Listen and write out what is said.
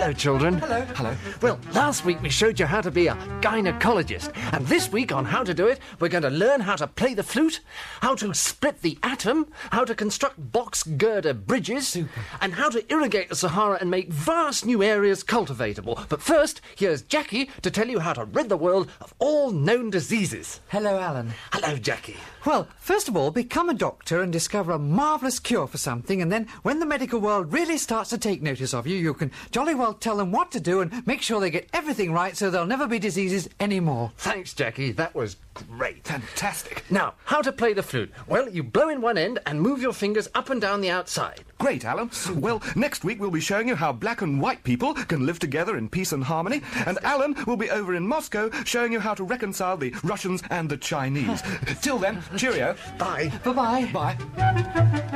Hello, children. Hello. Hello. Well, last week we showed you how to be a gynecologist. And this week on How to Do It, we're going to learn how to play the flute, how to split the atom, how to construct box girder bridges, and how to irrigate the Sahara and make vast new areas cultivatable. But first, here's Jackie to tell you how to rid the world of all known diseases. Hello, Alan. Hello, Jackie. Well, first of all, become a doctor and discover a marvellous cure for something, and then when the medical world really starts to take notice of you, you can jolly well tell them what to do and make sure they get everything right so there'll never be diseases anymore. Thanks, Jackie. That was great. Fantastic. Now, how to play the flute? Well, you blow in one end and move your fingers up and down the outside. Great, Alan. Well, next week we'll be showing you how black and white people can live together in peace and harmony. And Alan will be over in Moscow showing you how to reconcile the Russians and the Chinese. Till then, cheerio. Bye. Bye-bye. Bye.